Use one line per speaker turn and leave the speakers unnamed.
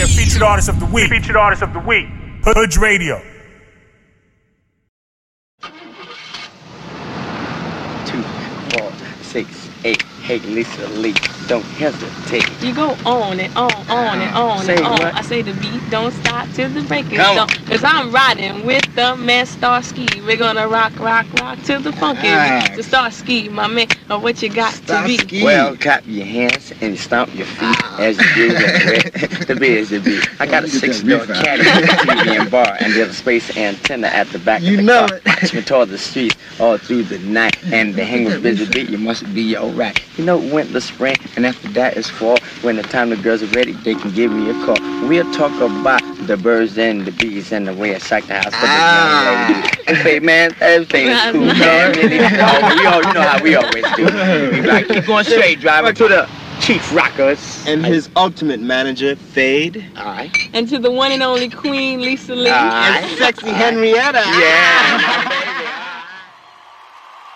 your featured artist of the week. Featured artist of the week. Hood Radio.
2, 4, 6, 8. Hey, Lisa Lee, don't hesitate.
You go on and on and on
Say
and on.
what?
I say the beat don't stop till the break is
Come on.
done. Cause I'm riding with the man Starsky. We're gonna rock till the funk is the Starsky, my man. Or what you got to be?
Well, clap your hands and stomp your feet as you do the biz the beat. I got a 6-door caddy, TV and bar, and there's a space antenna at the back of the car. Watch me toward the streets all through the night, and the hang was busy beat. You must be alright. You know, winter, spring, and after that is fall. When the time the girls are ready, they can give me a call. We'll talk about the birds and the bees and the way I shake the house for the young lady. And say, man, everything is cool, man. Really, you know how we always do. We like, keep going straight, driver, to the Chief Rockers.
And his ultimate manager, Fade.
Alright.
And to the one and only Queen Lisa Lee.
Alright.
And sexy Henrietta.
Yeah.